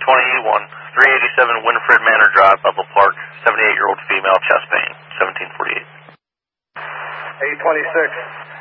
820, 387 Winifred Manor Drive, Bethel Park, 78-year-old female, chest pain, 1748. 826.